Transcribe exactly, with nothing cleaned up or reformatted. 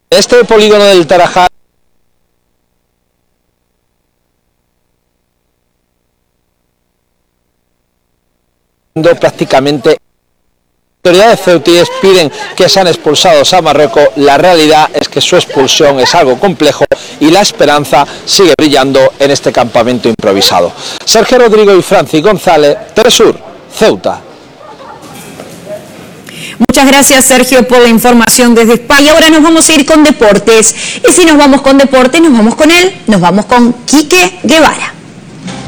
Este polígono del Tarajal prácticamente las autoridades ceutíes piden que sean expulsados a Marruecos. La realidad es que su expulsión es algo complejo y la esperanza sigue brillando en este campamento improvisado. Sergio Rodrigo y Francis González, Telesur, Ceuta. Muchas gracias, Sergio, por la información desde España. Ahora nos vamos a ir con deportes. Y si nos vamos con deportes, nos vamos con él, nos vamos con Quique Guevara.